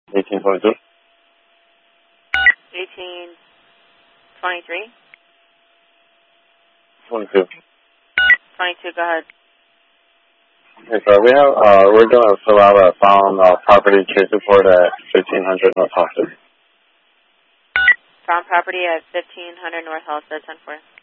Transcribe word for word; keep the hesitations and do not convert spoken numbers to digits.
eighteen twenty-two. eighteen twenty-three. twenty-two. twenty-two, go ahead. Okay, sir. We have, uh, we're going to fill out a found uh, property case report at fifteen hundred North Halsted. Found property at fifteen hundred North Halsted, ten four.